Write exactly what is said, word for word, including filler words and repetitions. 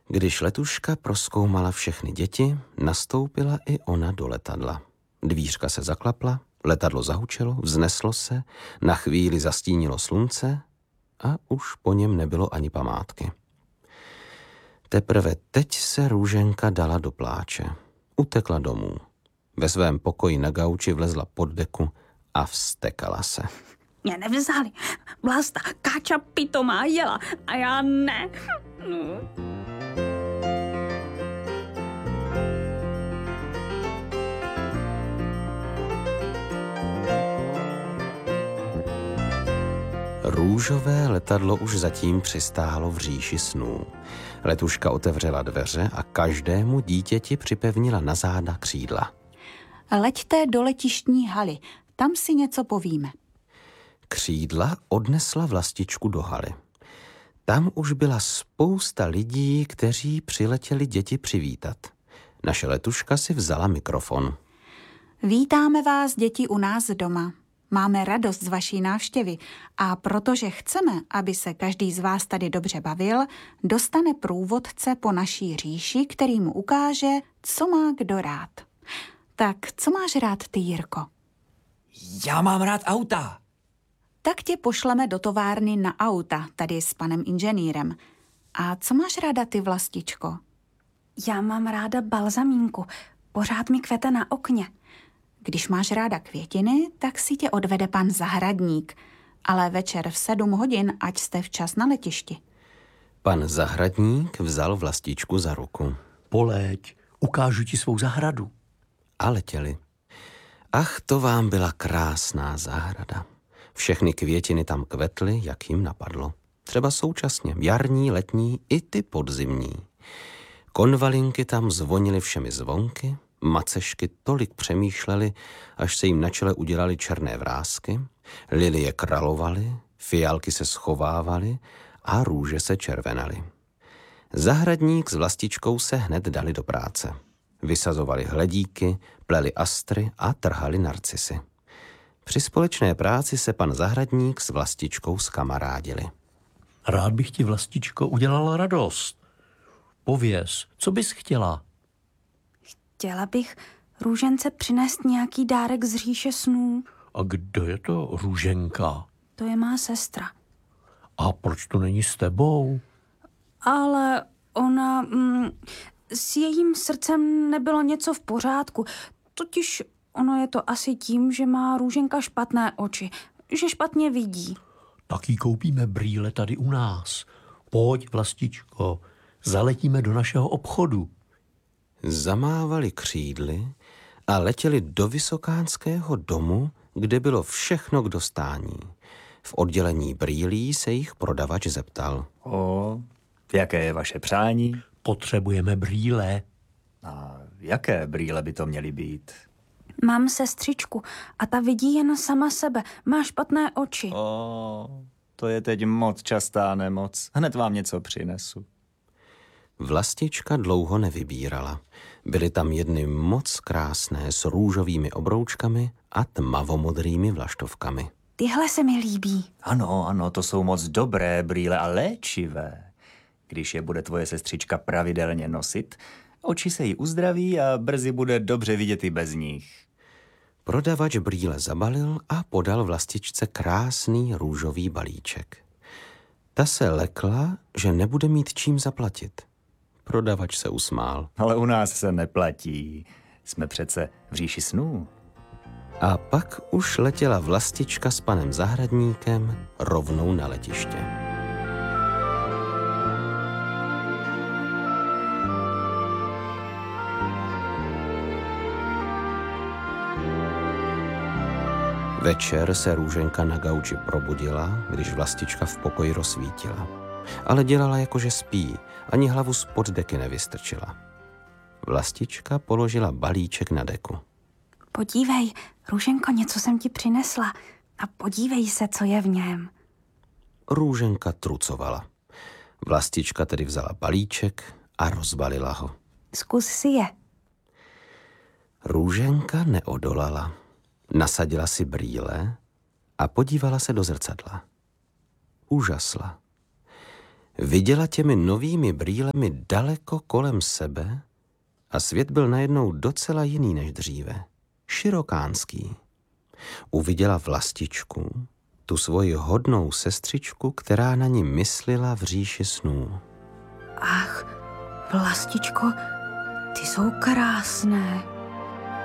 Když Letuška prozkoumala všechny děti, nastoupila i ona do letadla. Dvířka se zaklapla, letadlo zahučelo, vzneslo se, na chvíli zastínilo slunce a už po něm nebylo ani památky. Teprve teď se Růženka dala do pláče. Utekla domů. Ve svém pokoji na gauči vlezla pod deku a vztekala se. Mě nevzali. Vlasta, Káča pitomá jela a já ne. Růžové letadlo už zatím přistálo v říši snů. Letuška otevřela dveře a každému dítěti připevnila na záda křídla. Leďte do letištní haly, tam si něco povíme. Křídla odnesla Vlastičku do haly. Tam už byla spousta lidí, kteří přiletěli děti přivítat. Naše Letuška si vzala mikrofon. Vítáme vás, děti, u nás doma. Máme radost z vaší návštěvy a protože chceme, aby se každý z vás tady dobře bavil, dostane průvodce po naší říši, který mu ukáže, co má kdo rád. Tak co máš rád ty, Jirko? Já mám rád auta. Tak tě pošleme do továrny na auta, tady s panem inženýrem. A co máš ráda ty, Vlastičko? Já mám ráda balzamínku. Pořád mi kvete na okně. Když máš ráda květiny, tak si tě odvede pan zahradník. Ale večer v sedm hodin, ať jste včas na letišti. Pan zahradník vzal Vlastičku za ruku. Poleď, ukážu ti svou zahradu. A letěli. Ach, to vám byla krásná zahrada. Všechny květiny tam kvetly, jak jim napadlo. Třeba současně, jarní, letní i ty podzimní. Konvalinky tam zvonily všemi zvonky, macešky tolik přemýšlely, až se jim na čele udělaly černé vrásky, lilie kralovaly, fialky se schovávaly a růže se červenaly. Zahradník s Vlastičkou se hned dali do práce. Vysazovali hledíky, pleli astry a trhali narcisy. Při společné práci se pan zahradník s Vlastičkou zkamarádili. Rád bych ti, Vlastičko, udělal radost. Pověz, co bys chtěla? Chtěla bych Růžence přinést nějaký dárek z říše snů. A kdo je to Růženka? To je má sestra. A proč to není s tebou? Ale ona... Mm, s jejím srdcem nebylo něco v pořádku. Totiž ono je to asi tím, že má Růženka špatné oči. Že špatně vidí. Tak jí koupíme brýle tady u nás. Pojď, Vlastičko, zaletíme do našeho obchodu. Zamávali křídly a letěli do Vysokánského domu, kde bylo všechno k dostání. V oddělení brýlí se jich prodavač zeptal. O, jaké je vaše přání? Potřebujeme brýle. A jaké brýle by to měly být? Mám sestřičku a ta vidí jen sama sebe. Má špatné oči. O, to je teď moc častá nemoc. Hned vám něco přinesu. Vlastička dlouho nevybírala. Byly tam jedny moc krásné s růžovými obroučkami a tmavomodrými vlaštovkami. Tyhle se mi líbí. Ano, ano, to jsou moc dobré brýle a léčivé. Když je bude tvoje sestřička pravidelně nosit, oči se jí uzdraví a brzy bude dobře vidět i bez nich. Prodavač brýle zabalil a podal Vlastičce krásný růžový balíček. Ta se lekla, že nebude mít čím zaplatit. Prodavač se usmál. Ale u nás se neplatí. Jsme přece v říši snů. A pak už letěla Vlastička s panem zahradníkem rovnou na letiště. Večer se Růženka na gauči probudila, když Vlastička v pokoji rozsvítila. Ale dělala jako, že spí, ani hlavu spod deky nevystrčila. Vlastička položila balíček na deku. Podívej, Růženko, něco jsem ti přinesla. A podívej se, co je v něm. Růženka trucovala. Vlastička tedy vzala balíček a rozbalila ho. Zkus si je. Růženka neodolala. Nasadila si brýle a podívala se do zrcadla. Úžasla. Viděla těmi novými brýlemi daleko kolem sebe a svět byl najednou docela jiný než dříve. Širokánský. Uviděla Vlastičku, tu svoji hodnou sestřičku, která na ní myslela v říši snů. Ach, Vlastičko, ty jsou krásné.